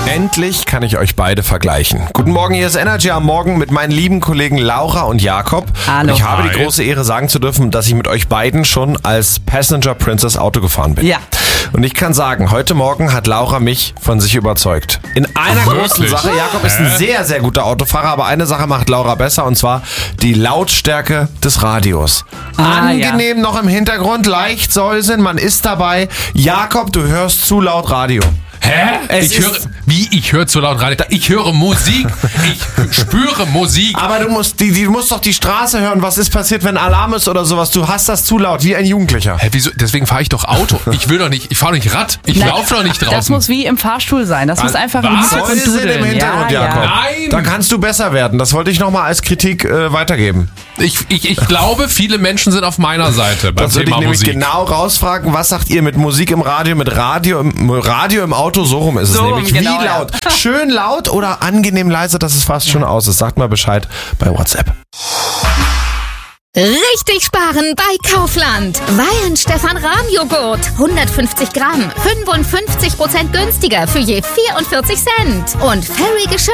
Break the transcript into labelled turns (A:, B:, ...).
A: Endlich kann ich euch beide vergleichen. Guten Morgen, hier ist Energy am Morgen mit meinen lieben Kollegen Laura und Jakob.
B: Hallo.
A: Und ich habe die große Ehre, sagen zu dürfen, dass ich mit euch beiden schon als Passenger Princess Auto gefahren bin.
B: Ja.
A: Und ich kann sagen, heute Morgen hat Laura mich von sich überzeugt. In einer großen
C: wirklich?
A: Sache. Jakob ist ein sehr, sehr guter Autofahrer, aber eine Sache macht Laura besser, und zwar die Lautstärke des Radios. Angenehm noch im Hintergrund, leicht säuseln, man ist dabei. Jakob, du hörst zu laut Radio.
C: Hä? Ich höre zu laut Radio. Ich höre Musik. Ich spüre Musik.
A: Aber du musst doch die Straße hören. Was ist passiert, wenn Alarm ist oder sowas? Du hast das zu laut, wie ein Jugendlicher.
C: Hä, wieso? Deswegen fahre ich doch Auto. Ich fahre nicht Rad. Ich laufe doch nicht draußen.
B: Das muss wie im Fahrstuhl sein. Das muss einfach im Hintergrund
A: Säuseln
B: dudeln.
A: im Hintergrund,
B: Ja,
A: Jakob.
B: ja.
C: Nein.
A: Da kannst du besser werden. Das wollte ich nochmal als Kritik weitergeben.
C: Ich glaube, viele Menschen sind auf meiner Seite beim
A: Das würde ich
C: Thema
A: nämlich
C: Musik.
A: genau rausfragen. Was sagt ihr mit Musik im Radio, mit Radio im Auto? So rum ist es
B: So rum,
A: nämlich.
B: genau,
A: Wie
B: ja.
A: laut? Schön laut oder angenehm leise, dass es fast schon aus ist? Sagt mal Bescheid bei WhatsApp.
D: Richtig sparen bei Kaufland. Weihenstephan Rahmjoghurt. 150 Gramm. 55% günstiger für je 44 Cent. Und Fairy